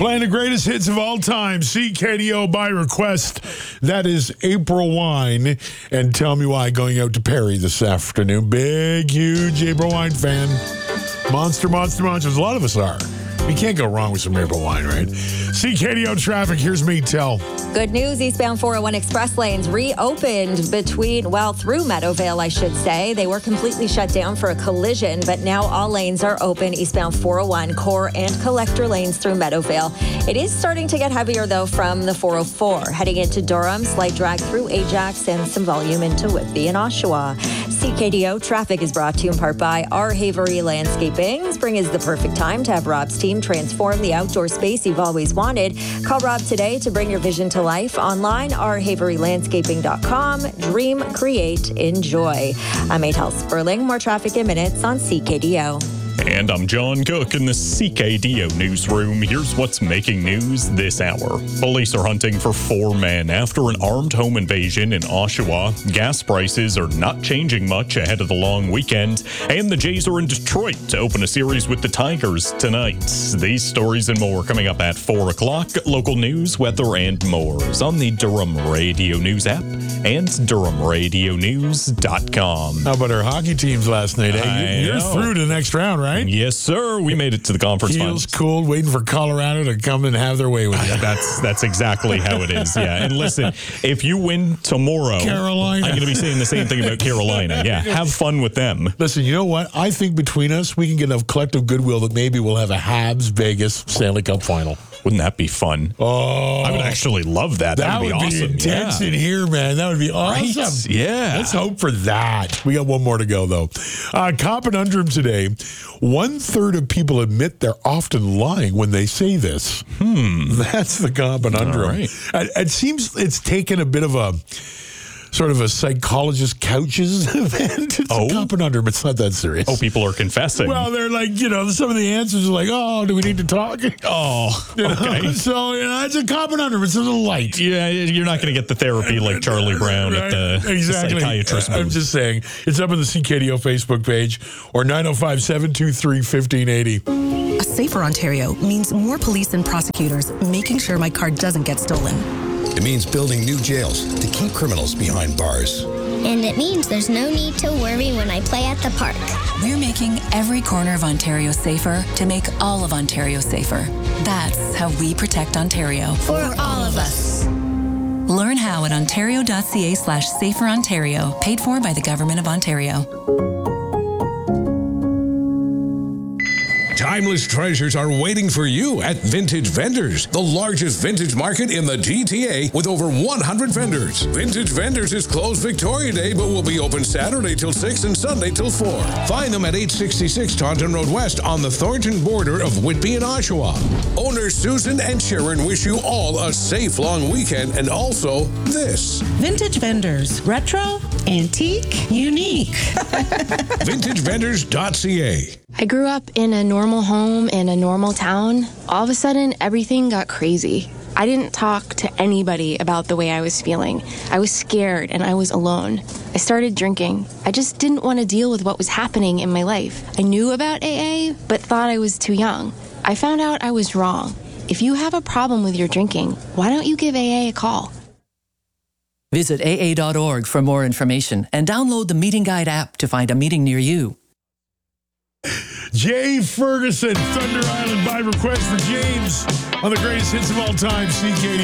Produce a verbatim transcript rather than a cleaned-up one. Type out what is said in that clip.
Playing the greatest hits of all time, C K D O by request. That is April Wine. And tell me why, going out to Perry this afternoon. Big, huge April Wine fan. Monster, monster, monsters. A lot of us are. You can't go wrong with some April Wine, right? C K D O traffic. Here's me, Tell. Good news, eastbound four oh one express lanes reopened between, well, through Meadowvale, I should say. They were completely shut down for a collision, but now all lanes are open, eastbound four oh one, core and collector lanes through Meadowvale. It is starting to get heavier, though, from the four oh four. Heading into Durham, slight drag through Ajax and some volume into Whitby and Oshawa. C K D O traffic is brought to you in part by our Havery Landscaping. Spring is the perfect time to have Rob's team transform the outdoor space you've always wanted. Call Rob today to bring your vision to life. Online, our havery landscaping dot com. Dream, create, enjoy. I'm Atal Sperling. More traffic in minutes on C K D O. And I'm John Cook in the C K D O newsroom. Here's what's making news this hour. Police are hunting for four men after an armed home invasion in Oshawa. Gas prices are not changing much ahead of the long weekend. And the Jays are in Detroit to open a series with the Tigers tonight. These stories and more coming up at four o'clock. Local news, weather, and more is on the Durham Radio News app and durham radio news dot com. How about our hockey teams last night? Hey, you're know. through to the next round, right? Yes, sir. We made it to the conference Feels finals. cool, waiting for Colorado to come and have their way with you. That's that's exactly how it is. Yeah. And listen, if you win tomorrow, Carolina. I'm going to be saying the same thing about Carolina. Yeah. Have fun with them. Listen, you know what? I think between us, we can get a collective goodwill that maybe we'll have a Habs Vegas Stanley Cup final. Wouldn't that be fun? Oh, I would actually love that. that That would would be be awesome. intense Yeah. in here, man. That would be Right? awesome. Yeah. Let's hope for that. We got one more to go, though. Uh, Conundrum today. One third of people admit they're often lying when they say this. Hmm. That's the Conundrum. All right. It, it seems it's taken a bit of a sort of a psychologist couches event. It's Oh? a Conundrum. It's not that serious. Oh, people are confessing. Well, they're like, you know, some of the answers are like, oh, do we need to talk? oh, You know? okay. So, you know, it's a Conundrum. It's a little light. Yeah, you're not going to get the therapy like Charlie Brown at the, exactly. the psychiatrist I'm booth. just saying. It's up on the C K D O Facebook page or nine oh five, seven two three, one five eight oh. A safer Ontario means more police and prosecutors making sure my car doesn't get stolen. It means building new jails to keep criminals behind bars. And it means there's no need to worry when I play at the park. We're making every corner of Ontario safer to make all of Ontario safer. That's how we protect Ontario. For all of us. Learn how at ontario.ca slash safer Ontario, paid for by the Government of Ontario. Timeless treasures are waiting for you at Vintage Vendors, the largest vintage market in the G T A with over one hundred vendors. Vintage Vendors is closed Victoria Day, but will be open Saturday till six and Sunday till four. Find them at eight sixty-six Taunton Road West on the Thornton border of Whitby and Oshawa. Owners Susan and Sharon wish you all a safe long weekend and also this. Vintage Vendors. Retro, antique, unique. vintage vendors dot c a. I grew up in a normal home in a normal town. All of a sudden, everything got crazy. I didn't talk to anybody about the way I was feeling. I was scared and I was alone. I started drinking. I just didn't want to deal with what was happening in my life. I knew about A A, but thought I was too young. I found out I was wrong. If you have a problem with your drinking, why don't you give A A a call? Visit A A dot org for more information and download the Meeting Guide app to find a meeting near you. Jay Ferguson, Thunder Island by request for James on the greatest hits of all time, C K D O.